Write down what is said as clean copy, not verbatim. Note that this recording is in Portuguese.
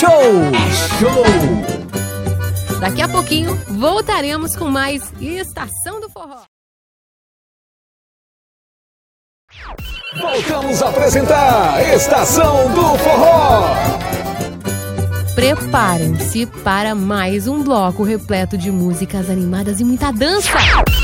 show! Daqui a pouquinho voltaremos com mais Estação do Forró. Voltamos a apresentar Estação do Forró. Preparem-se para mais um bloco repleto de músicas animadas e muita dança.